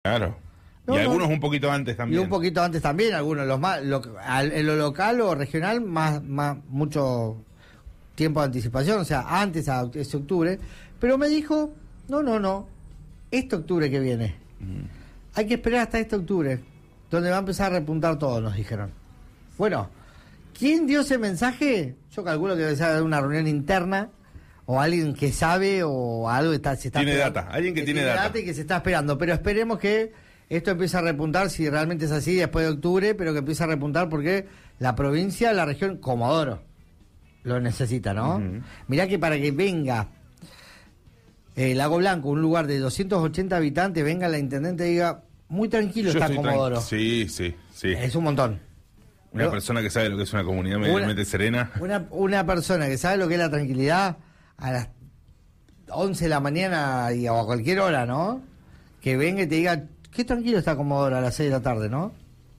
Claro. No, y algunos un poquito antes Y también. un poquito antes también, algunos, los más, en lo local o regional, mucho tiempo de anticipación, o sea, antes a ese octubre. Pero me dijo, no, este octubre que viene. Hay que esperar hasta este octubre, donde va a empezar a repuntar todo, nos dijeron. Bueno, ¿quién dio ese mensaje? Yo calculo que debe ser una reunión interna, o alguien que sabe, o algo que se está Tiene esperando, data, alguien que tiene data. y que se está esperando, pero esperemos que esto empiece a repuntar, si realmente es así, después de octubre, pero que empiece a repuntar porque la provincia, la región, Comodoro, lo necesita, ¿no? Mirá que para que venga Lago Blanco, un lugar de 280 habitantes, venga la intendente y diga, muy tranquilo está Comodoro. Sí. Es un montón. Una persona que sabe lo que es una comunidad medianamente serena. Una persona que sabe lo que es la tranquilidad a las 11 de la mañana o a cualquier hora, ¿no? Que venga y te diga, qué tranquilo está Comodoro a las 6 de la tarde, ¿no?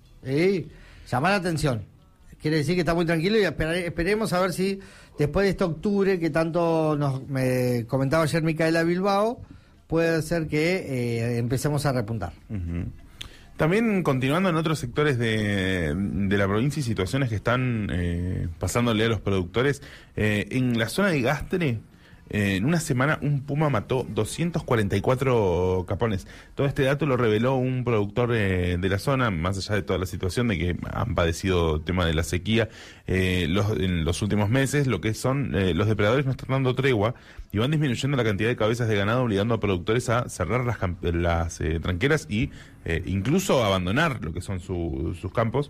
Llama la atención. Quiere decir que está muy tranquilo y esperemos a ver si después de este octubre que tanto me comentaba ayer Micaela Bilbao, puede ser que empecemos a repuntar. También continuando en otros sectores de la provincia y situaciones que están pasándole a los productores, en la zona de Gastre, en una semana un puma mató 244 capones. Todo este dato lo reveló un productor de la zona, más allá de toda la situación de que han padecido tema de la sequía en los últimos meses. Lo que son los depredadores no están dando tregua y van disminuyendo la cantidad de cabezas de ganado, obligando a productores a cerrar las tranqueras y incluso abandonar lo que son sus campos.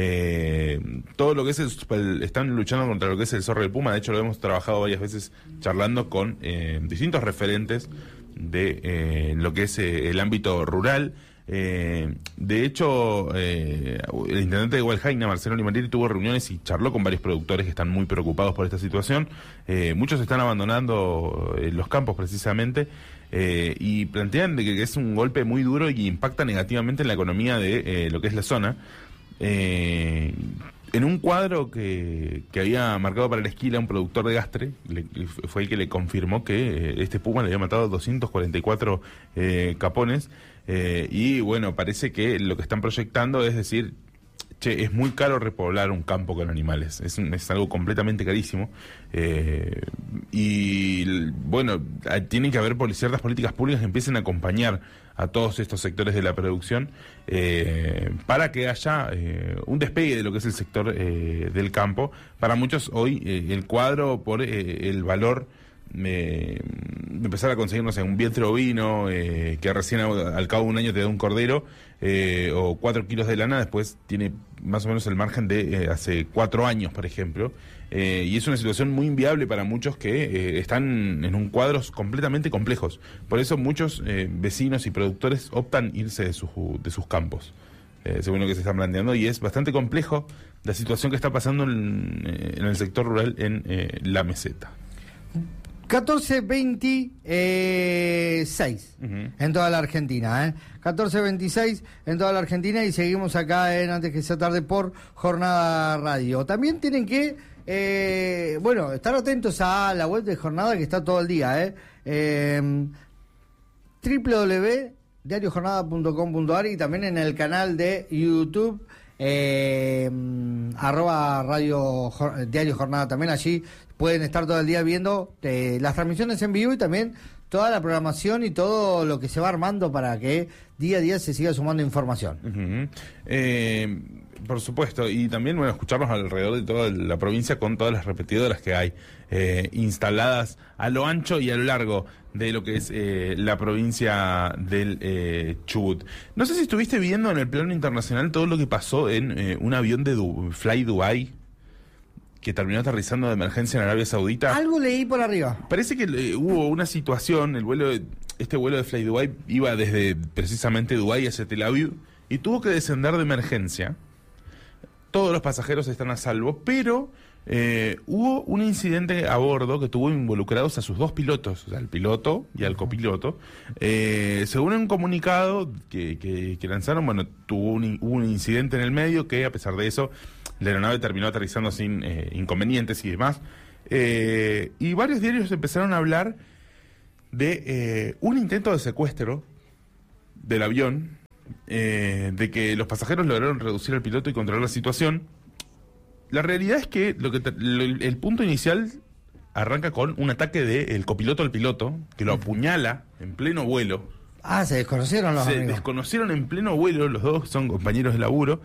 Todo lo que es están luchando contra lo que es el zorro del puma. De hecho, lo hemos trabajado varias veces charlando con distintos referentes de lo que es el ámbito rural. De hecho, el intendente de Hualjaina, Marcelo Limarieri, tuvo reuniones y charló con varios productores que están muy preocupados por esta situación. Muchos están abandonando los campos precisamente y plantean de que es un golpe muy duro y impacta negativamente en la economía de lo que es la zona. En un cuadro que había marcado para la esquila un productor de Gastre, fue el que le confirmó que este puma le había matado 244 capones, y bueno, parece que lo que están proyectando es decir, che, es muy caro repoblar un campo con animales, es algo completamente carísimo, y bueno, tiene que haber ciertas políticas públicas que empiecen a acompañar a todos estos sectores de la producción para que haya un despegue de lo que es el sector del campo. Para muchos hoy el cuadro por el valor de empezar a conseguir, no sé, un vientre ovino que recién al cabo de un año te da un cordero, o 4 kilos de lana, después tiene más o menos el margen de hace 4 años, por ejemplo, y es una situación muy inviable para muchos que están en un cuadros completamente complejos. Por eso muchos vecinos y productores optan irse de sus campos, según lo que se están planteando, y es bastante complejo la situación que está pasando en el sector rural en la meseta. 14.26 en toda la Argentina, 14.26 en toda la Argentina, y seguimos acá en Antes que sea tarde por Jornada Radio. También tienen que estar atentos a la web de Jornada, que está todo el día, www.diariojornada.com.ar, y también en el canal de YouTube @Diario Jornada. También allí pueden estar todo el día viendo las transmisiones en vivo y también toda la programación y todo lo que se va armando para que día a día se siga sumando información. Por supuesto, y también escucharnos alrededor de toda la provincia con todas las repetidoras que hay instaladas a lo ancho y a lo largo de lo que es la provincia del Chubut. No sé si estuviste viendo en el plano internacional todo lo que pasó en un avión de Fly Dubai que terminó aterrizando de emergencia en Arabia Saudita. Algo leí por arriba. Parece que hubo una situación, este vuelo de Fly Dubai iba desde precisamente Dubái hacia Tel Aviv y tuvo que descender de emergencia. Todos los pasajeros están a salvo, pero hubo un incidente a bordo que tuvo involucrados a sus 2 pilotos, o sea, al piloto y al copiloto. Según un comunicado que lanzaron, hubo un incidente en el medio que, a pesar de eso, la aeronave terminó aterrizando sin inconvenientes y demás. Y varios diarios empezaron a hablar de un intento de secuestro del avión de que los pasajeros lograron reducir al piloto y controlar la situación. La realidad es que el punto inicial arranca con un ataque del copiloto al piloto, que lo apuñala en pleno vuelo. Se desconocieron los amigos. Se desconocieron en pleno vuelo, los dos son compañeros de laburo,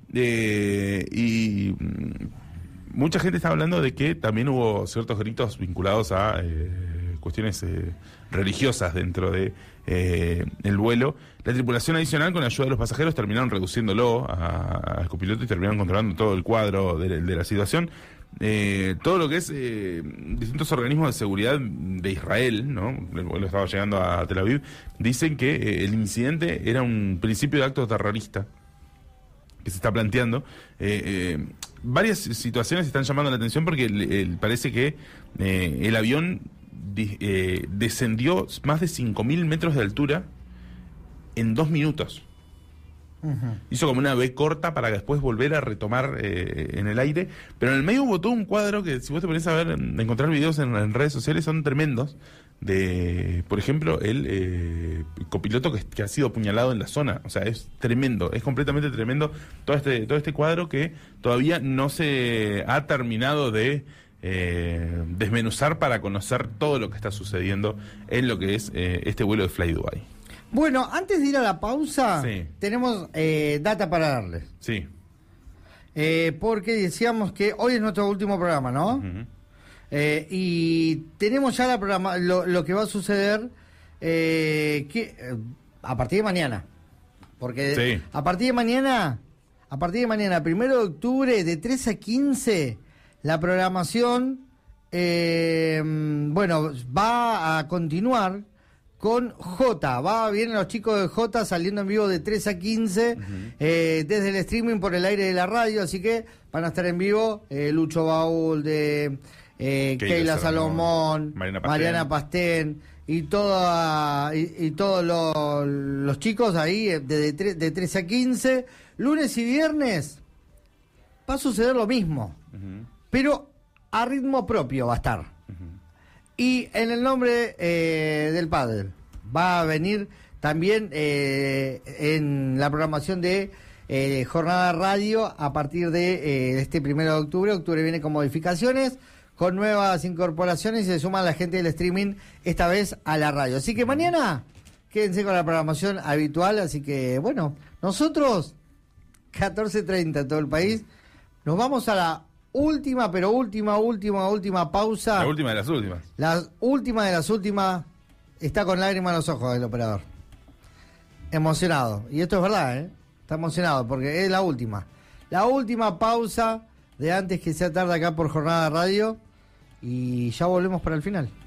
y mucha gente está hablando de que también hubo ciertos gritos vinculados a cuestiones religiosas dentro de el vuelo. La tripulación adicional, con la ayuda de los pasajeros, terminaron reduciéndolo al copiloto y terminaron controlando todo el cuadro de la situación. Todo lo que es distintos organismos de seguridad de Israel, ¿no? El vuelo estaba llegando a Tel Aviv, dicen que el incidente era un principio de acto terrorista que se está planteando. Varias situaciones están llamando la atención porque parece que el avión descendió más de 5.000 metros de altura en 2 minutos. Hizo como una V corta para después volver a retomar en el aire, pero en el medio hubo todo un cuadro que, si vos te pones a ver, encontrar videos en redes sociales, son tremendos, de, por ejemplo, el copiloto que ha sido apuñalado en la zona. O sea, es tremendo, es completamente tremendo todo este cuadro que todavía no se ha terminado de desmenuzar para conocer todo lo que está sucediendo en lo que es este vuelo de Fly Dubai. Bueno, antes de ir a la pausa, Sí. tenemos data para darles. Sí. Porque decíamos que hoy es nuestro último programa, ¿no? Uh-huh. Y tenemos ya lo que va a suceder a partir de mañana. Porque Sí. a partir de mañana, 1 de octubre, de 3 a 15, la programación, va a continuar con J. Vienen los chicos de J saliendo en vivo de 3 a 15 desde el streaming por el aire de la radio, así que van a estar en vivo Lucho Baúl, de Keila Salomón, Mariana Pastén y todos los chicos ahí de 3 a 15. Lunes y viernes va a suceder lo mismo, pero a ritmo propio va a estar. Y en el nombre del pádel va a venir también en la programación de Jornada Radio a partir de este 1 de octubre. Octubre viene con modificaciones, con nuevas incorporaciones y se suma la gente del streaming, esta vez a la radio. Así que mañana quédense con la programación habitual. Así que, bueno, nosotros, 14:30 en todo el país, nos vamos a la última pausa. La última de las últimas. La última de las últimas. Está con lágrimas en los ojos el operador. Emocionado. Y esto es verdad, ¿eh? Está emocionado porque es la última. La última pausa de antes que sea tarde acá por Jornada Radio. Y ya volvemos para el final.